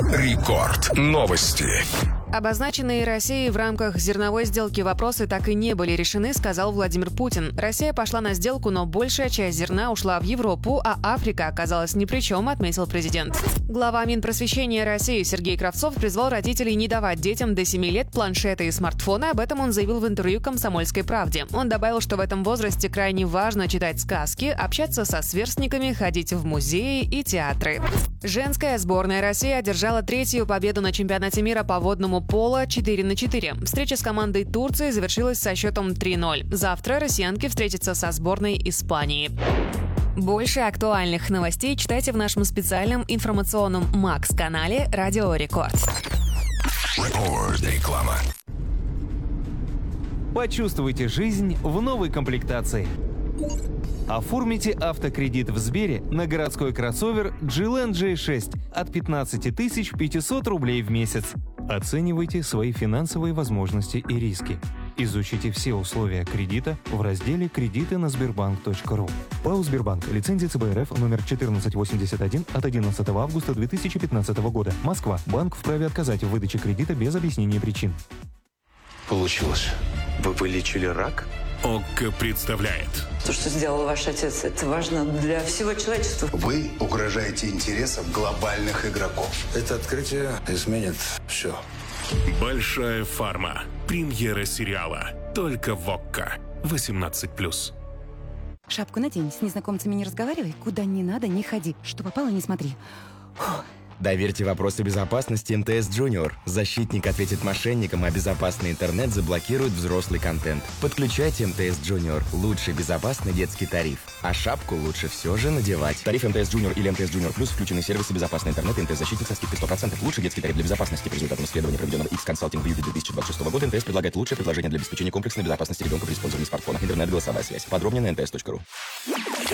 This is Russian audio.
Рекорд. Новости. Обозначенные Россией в рамках зерновой сделки вопросы так и не были решены, сказал Владимир Путин. Россия пошла на сделку, но большая часть зерна ушла в Европу, а Африка оказалась ни при чем, отметил президент. Глава Минпросвещения России Сергей Кравцов призвал родителей не давать детям до 7 лет планшеты и смартфоны. Об этом он заявил в интервью «Комсомольской правде». Он добавил, что в этом возрасте крайне важно читать сказки, общаться со сверстниками, ходить в музеи и театры. Женская сборная России одержала третью победу на чемпионате мира по водному пола 4-4. Встреча с командой Турции завершилась со счетом 3-0. Завтра россиянки встретятся со сборной Испании. Больше актуальных новостей читайте в нашем специальном информационном Макс-канале «Радио Рекорд». Реклама. Почувствуйте жизнь в новой комплектации. Оформите автокредит в Сбере на городской кроссовер GLN J6 от 15 500 рублей в месяц. Оценивайте свои финансовые возможности и риски. Изучите все условия кредита в разделе «Кредиты на Сбербанк.ру». ПАО «Сбербанк». Лицензия ЦБ РФ номер 1481 от 11 августа 2015 года. Москва. Банк вправе отказать в выдаче кредита без объяснения причин. Получилось. Вы вылечили рак? ОККО представляет. То, что сделал ваш отец, это важно для всего человечества. Вы угрожаете интересам глобальных игроков. Это открытие изменит все. Большая фарма. Премьера сериала. Только в ОККО. 18+. Шапку надень, с незнакомцами не разговаривай, куда не надо, не ходи. Что попало, не смотри. Фух. Доверьте вопросы безопасности МТС Junior. Защитник ответит мошенникам, а безопасный интернет заблокирует взрослый контент. Подключайте МТС Junior. Лучший безопасный детский тариф. А шапку лучше все же надевать. Тариф МТС Junior или МТС Junior Plus включены сервисы безопасный интернет и МТС-защитник со скидкой 100%. Лучший детский тариф для безопасности. По результатам исследования, проведенного X-Consulting в июле 2026 года, МТС предлагает лучшее предложение для обеспечения комплексной безопасности ребенка при использовании смартфона. Интернет, голосовая связь. Подробнее на mts.ru.